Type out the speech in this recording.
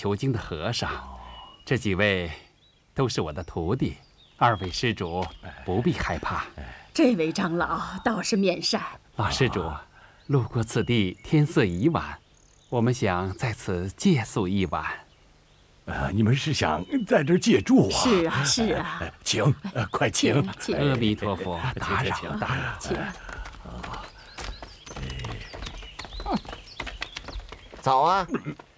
求经的和尚，这几位都是我的徒弟。二位施主不必害怕。 这位长老倒是面善。 老施主，路过此地，天色已晚，我们想在此借宿一晚。 你们是想在这儿借住啊？ 是啊，是啊。 请，快请。 阿弥陀佛，打扰打扰。 请。 早啊！